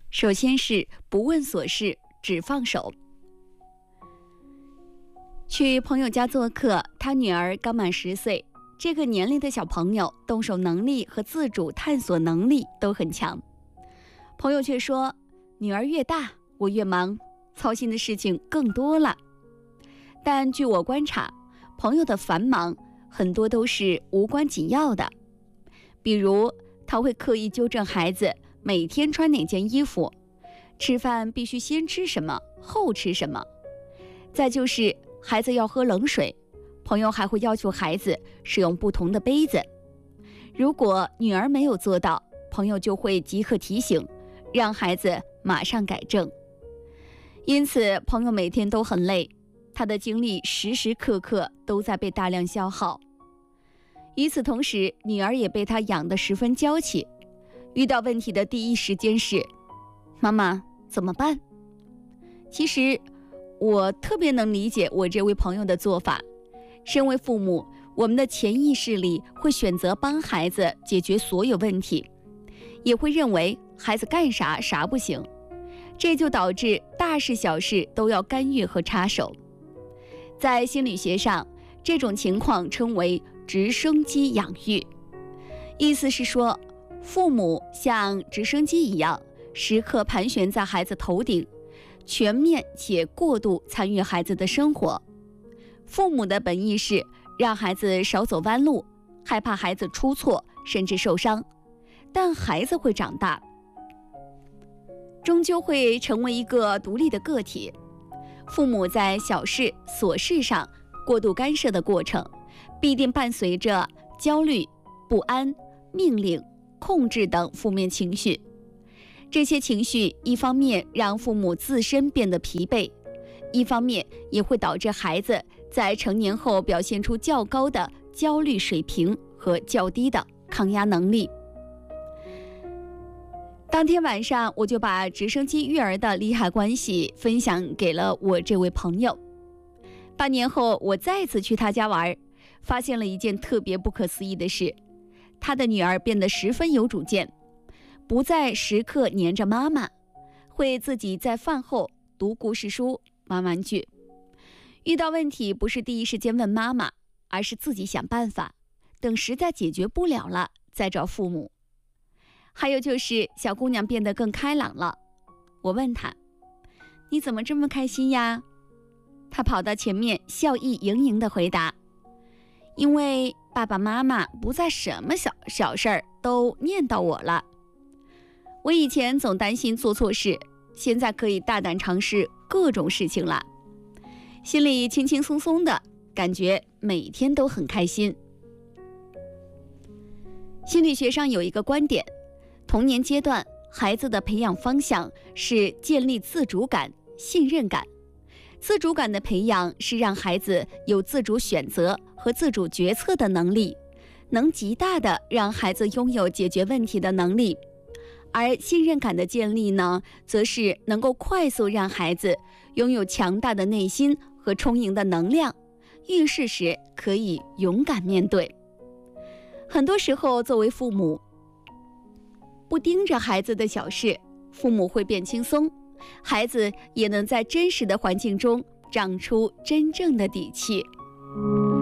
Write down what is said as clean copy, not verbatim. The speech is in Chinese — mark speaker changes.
Speaker 1: 首先是不问琐事，只放手。去朋友家做客，他女儿刚满10岁，这个年龄的小朋友动手能力和自主探索能力都很强。朋友却说，女儿越大，我越忙，操心的事情更多了。但据我观察，朋友的繁忙很多都是无关紧要的，比如他会刻意纠正孩子每天穿哪件衣服，吃饭必须先吃什么，后吃什么。再就是孩子要喝冷水，朋友还会要求孩子使用不同的杯子。如果女儿没有做到，朋友就会即刻提醒，让孩子马上改正。因此朋友每天都很累，他的精力时时刻刻都在被大量消耗。与此同时，女儿也被他养得十分娇气，遇到问题的第一时间是，妈妈怎么办？其实我特别能理解我这位朋友的做法。身为父母，我们的潜意识里会选择帮孩子解决所有问题，也会认为孩子干啥啥不行，这就导致大事小事都要干预和插手。在心理学上，这种情况称为直升机养育，意思是说，父母像直升机一样，时刻盘旋在孩子头顶，全面且过度参与孩子的生活。父母的本意是让孩子少走弯路，害怕孩子出错甚至受伤，但孩子会长大，终究会成为一个独立的个体。父母在小事琐事上过度干涉的过程，必定伴随着焦虑、不安、命令、控制等负面情绪。这些情绪一方面让父母自身变得疲惫，一方面也会导致孩子在成年后表现出较高的焦虑水平和较低的抗压能力。当天晚上，我就把直升机育儿的利害关系分享给了我这位朋友。半年后，我再次去他家玩，发现了一件特别不可思议的事，他的女儿变得十分有主见，不再时刻黏着妈妈，会自己在饭后读故事书、玩玩具。遇到问题不是第一时间问妈妈，而是自己想办法，等实在解决不了了再找父母。还有就是小姑娘变得更开朗了，我问她，你怎么这么开心呀？她跑到前面笑意盈盈地回答，因为爸爸妈妈不再什么小事儿都念叨我了。我以前总担心做错事，现在可以大胆尝试各种事情了，心里轻轻松松的，感觉每天都很开心。心理学上有一个观点，童年阶段孩子的培养方向是建立自主感、信任感。自主感的培养是让孩子有自主选择和自主决策的能力，能极大的让孩子拥有解决问题的能力。而信任感的建立呢，则是能够快速让孩子拥有强大的内心和充盈的能量，遇事时可以勇敢面对。很多时候，作为父母，不盯着孩子的小事，父母会变轻松，孩子也能在真实的环境中长出真正的底气。